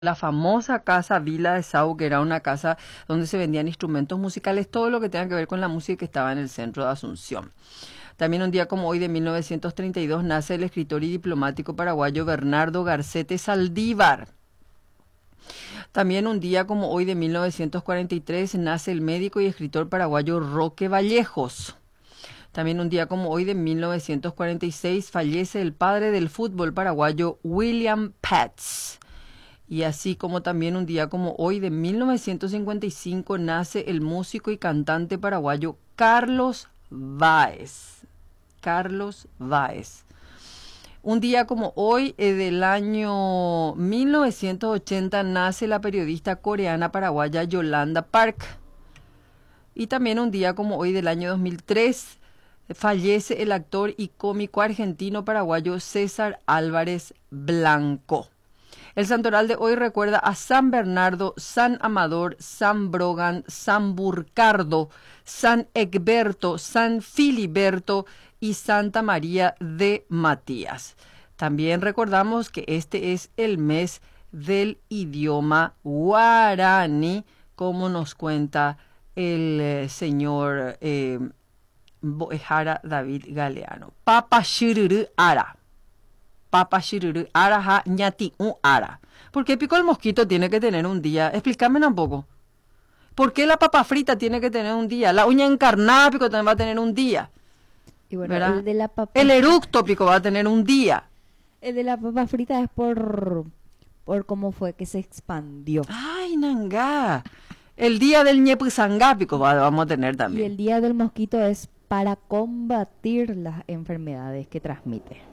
la famosa casa Vila de Sau, que era una casa donde se vendían instrumentos musicales, todo lo que tenga que ver con la música, que estaba en el centro de Asunción. También un día como hoy de 1932 nace el escritor y diplomático paraguayo Bernardo Garcete Saldívar. También un día como hoy de 1943 nace el médico y escritor paraguayo Roque Vallejos. También un día como hoy de 1946 fallece el padre del fútbol paraguayo William Pats. Y así como también un día como hoy de 1955 nace el músico y cantante paraguayo Carlos Báez. Carlos Báez. Un día como hoy del año 1980 nace la periodista coreana paraguaya Yolanda Park. Y también un día como hoy del año 2003 fallece el actor y cómico argentino paraguayo César Álvarez Blanco. El santoral de hoy recuerda a San Bernardo, San Amador, San Brogan, San Burcardo, San Egberto, San Filiberto y Santa María de Matías. También recordamos que este es el mes del idioma guaraní, como nos cuenta el señor Boejara David Galeano. Papa Shiruru Ara. Papa Shiruru Ara ha ñati un ara. ¿Por qué pico el mosquito tiene que tener un día? Explícame un poco. ¿Por qué la papa frita tiene que tener un día? La uña encarnada pico también va a tener un día. Y bueno, ¿verdad? el de la papa... El eructo pico va a tener un día. El de la papa frita es por cómo fue que se expandió. Ay, nanga. El día del ñepuzangá pico vamos a tener Y también. el día del mosquito es para combatir las enfermedades que transmite.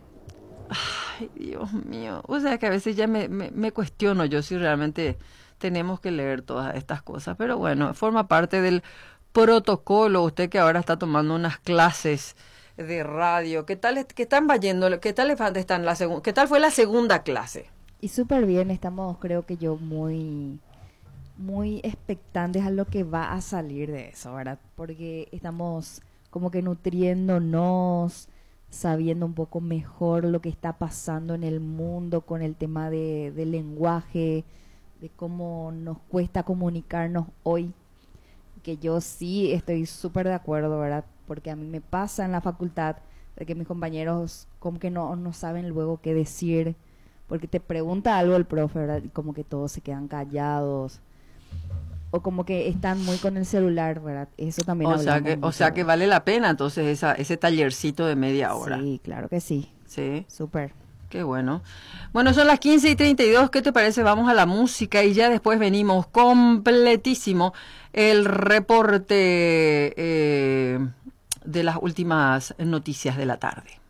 Ay, Dios mío. O sea que a veces ya me cuestiono yo si realmente tenemos que leer todas estas cosas. Pero bueno, forma parte del protocolo. Usted que ahora está tomando unas clases de radio. ¿Qué tal están yendo? ¿Qué tal están qué tal fue la segunda clase? Y súper bien, estamos creo que yo muy expectantes a lo que va a salir de eso, ¿verdad? Porque estamos como que nutriéndonos, sabiendo un poco mejor lo que está pasando en el mundo con el tema del lenguaje, de cómo nos cuesta comunicarnos hoy, que yo sí estoy súper de acuerdo, ¿verdad? Porque a mí me pasa en la facultad de que mis compañeros como que no saben luego qué decir, porque te pregunta algo el profe, ¿verdad? Y como que todos se quedan callados, o como que están muy con el celular, ¿verdad? Eso también O sea que vale la pena entonces ese tallercito de media hora. Sí, claro que sí. Sí. Súper. Qué bueno. Bueno, son las 15:32. ¿Qué te parece? Vamos a la música y ya después venimos completísimo el reporte de las últimas noticias de la tarde.